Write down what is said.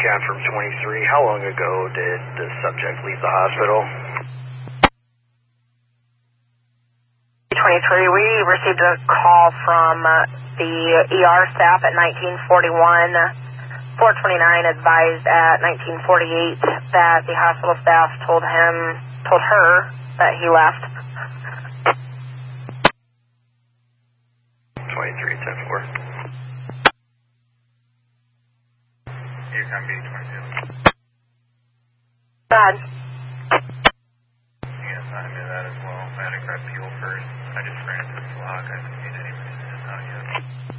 recap from 23. How long ago did the subject leave the hospital? 23, we received a call from the ER staff at 1941. 429 advised at 1948 that the hospital staff told her that he left. 23-10-4. Here, time being 22. Go ahead.